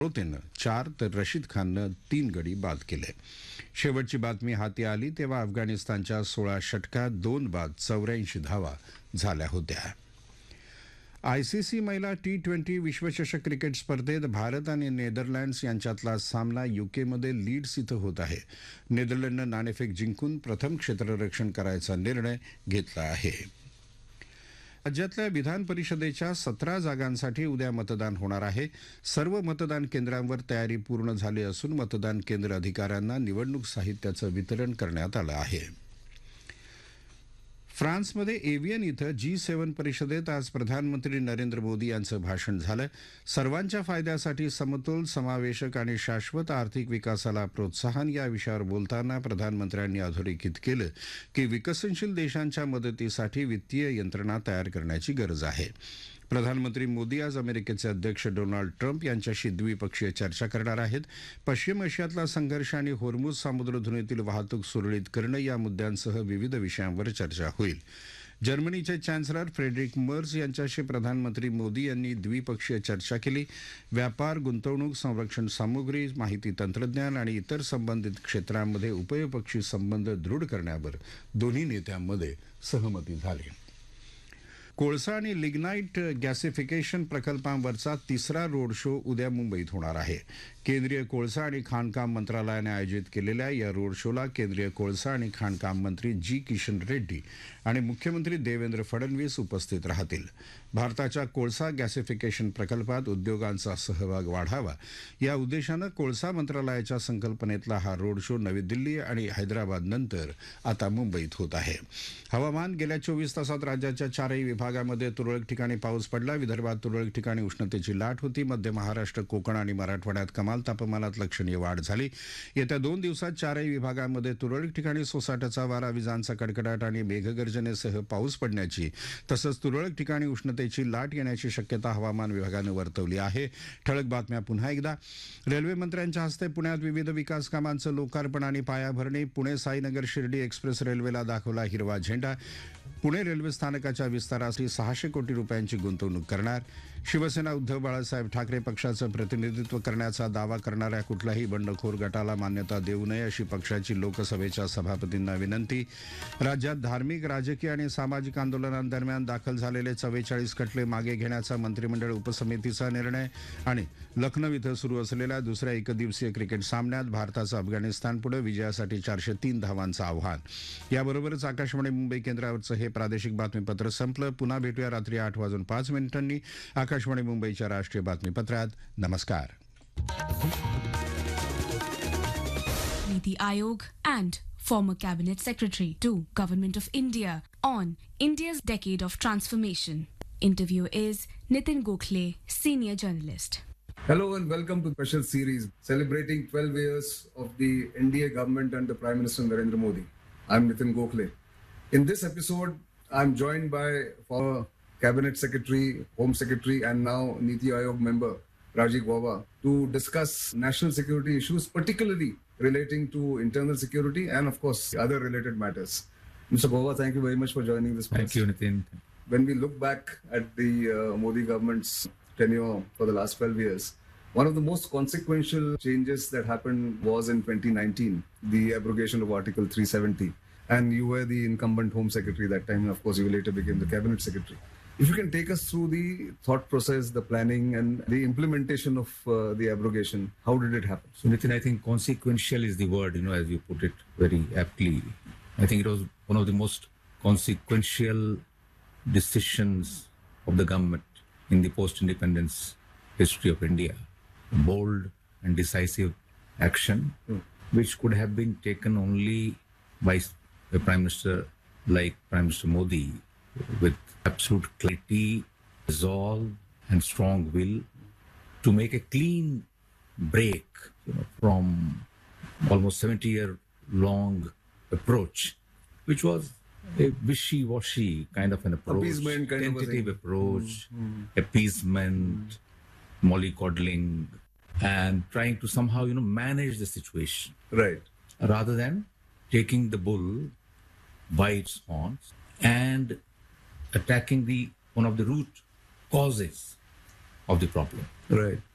रोतेनं 4 तर रशीद खाननं 3 गडी बाद केले. शेवटची बातमी हाती आली तेव्हा अफगाणिस्तानच्या 16 षटकात 2 बाद 84 धावा झाल्या होत्या. आयसीसी महिला T20 विश्वचषक क्रिकेट स्पर्धेत भारत आणि नेदरलँड्स यांच्यातला सामना यूकेमध्ये लीड्स इथं होत आहे. नेदरलँडनं नाणेफेक जिंकून प्रथम क्षेत्ररक्षण करायचा निर्णय घेतला आहे. राज्यातल्या विधान परिषदेच्या 17 जागांसाठी उद्या मतदान होणार आहे. सर्व मतदान केंद्रांवर तयारी पूर्ण झाली असून मतदान केंद्र अधिकाऱ्यांना निवडणूक साहित्याचं वितरण करण्यात आलं आहे. फ्रान्समध्ये एव्हियन इथं G7 परिषदेत आज प्रधानमंत्री नरेंद्र मोदी यांचं भाषण झालं. सर्वांच्या फायद्यासाठी समतोल, समावेशक आणि शाश्वत आर्थिक विकासाला प्रोत्साहन या विषयावर बोलताना प्रधानमंत्र्यांनी अधोरेखित केलं की विकसनशील देशांच्या मदतीसाठी वित्तीय यंत्रणा तयार करण्याची गरज आहे. प्रधानमंत्री मोदी आज अमेरिकेचे अध्यक्ष डोनाल्ड ट्रम्प यांच्याशी द्विपक्षीय चर्चा करणार आहेत. पश्चिम आशियातला संघर्ष आणि होर्मुझ सामुद्रधुनीतील वाहतूक सुरळीत करणं या मुद्द्यांसह विविध विषयांवर चर्चा होईल. जर्मनीचे चान्सलर फ्रेडरिक मर्ज यांच्याशी प्रधानमंत्री मोदी यांनी द्विपक्षीय चर्चा केली. व्यापार, गुंतवणूक, संरक्षण सामुग्री, माहिती तंत्रज्ञान आणि इतर संबंधित क्षेत्रांमध्ये उभयपक्षी संबंध दृढ करण्यावर दोन्ही नेत्यांमध्ये सहमती झाली. कोळसा आणि लिग्नाईट गॅसिफिकेशन प्रकल्पांवरचा तिसरा रोड शो उद्या मुंबईत होणार आहे. केंद्रीय कोळसा आणि खाणकाम मंत्रालयाने आयोजित केलेल्या या रोड शोला केंद्रीय कोळसा आणि खाणकाम मंत्री जी किशन रेड्डी आणि मुख्यमंत्री देवेंद्र फडणवीस उपस्थित राहतील. भारताच्या कोळसा गॅसिफिकेशन प्रकल्पात उद्योगांचा सहभाग वाढावा या उद्देशानं कोळसा मंत्रालयाच्या संकल्पनेतला हा रोड शो नवी दिल्ली आणि हैदराबाद नंतर आता मुंबईत होत आहे. हवामान. गेल्या 24 तासात राज्याच्या 4ही विभागामध्ये तुरळक ठिकाणी पाऊस पडला. विदर्भात तुरळक ठिकाणी उष्णतेची लाट होती. मध्य महाराष्ट्र, कोकण आणि मराठवाड्यात कमाल तापमानात लक्षणीय वाढ झाली. येत्या 2 दिवसात 4ही विभागांमध्ये तुरळक ठिकाणी सोसाट्याचा वारा, विजांचा कडकडाट आणि मेघगर्जनेसह पाऊस पडण्याची तसंच तुरळक ठिकाणी उष्णतेची लाट येण्याची शक्यता हवामान विभागानं वर्तवली आहे. ठळक बातम्या पुन्हा एकदा. रेल्वे मंत्र्यांच्या हस्ते पुण्यात विविध विकास कामांचं लोकार्पण आणि पायाभरणी. पुणे साईनगर शिर्डी एक्सप्रेस रेल्वेला दाखवला हिरवा झेंडा. पुणे रेल्वे स्थानकाच्या विस्तारासाठी 600 कोटी रुपयांची गुंतवणूक करणार. शिवसेना उद्धव बाळासाहेब ठाकरे पक्षाचं प्रतिनिधित्व करण्याचा दावा करणाऱ्या कुठल्याही बंडखोर गटाला मान्यता देऊ नये अशी पक्षाची लोकसभेच्या सभापतींना विनंती. राज्यात धार्मिक, राजकीय आणि सामाजिक आंदोलनांदरम्यान दाखल झालेले 44 खटले मागे घेण्याचा मंत्रिमंडळ उपसमितीचा निर्णय. आणि लखनौ इथं सुरू असलेल्या दुसऱ्या एकदिवसीय क्रिकेट सामन्यात भारताचं अफगाणिस्तानपुढे विजयासाठी 403 धावांचं आव्हान. याबरोबरच आकाशवाणी मुंबई केंद्रावरचं हे प्रादेशिक बातमीपत्र संपलं. पुन्हा भेटूया रात्री 8:05 आकाशवाणी मुंबईच्या राष्ट्रीय बातमीपत्रात. नमस्कार. Niti Aayog and former Cabinet Secretary to Government of India on India's decade of transformation. Interview is Nitin Gokhale, senior journalist. Hello and welcome to special series celebrating 12 years of the NDA government under Prime Minister Narendra Modi. I'm Nitin Gokhale. In this episode, I'm joined by former Cabinet Secretary, Home Secretary and now Niti Aayog member Rajiv Gauba to discuss national security issues, particularly relating to internal security and of course other related matters. Mr. Gauba, thank you very much for joining this podcast. Thank you, Nitin. When we look back at the Modi government's tenure for the last 12 years, one of the most consequential changes that happened was in 2019, the abrogation of Article 370. And you were the incumbent Home Secretary that time, and of course you later became the Cabinet Secretary. If you can take us through the thought process, the planning and the implementation of the abrogation, how did it happen? So Nitin, I think consequential is the word, as you put it very aptly. I think it was one of the most consequential decisions of the government in the post-independence history of India. Bold and decisive action, which could have been taken only by a Prime Minister like Prime Minister Modi, with absolute clarity, resolve and strong will to make a clean break from almost 70-year-long approach, which was a wishy-washy kind of an approach, appeasement kind tentative approach, appeasement, mollycoddling, and trying to somehow, manage the situation. Right. Rather than taking the bull by its horns and attacking one of the root causes of the problem. Right.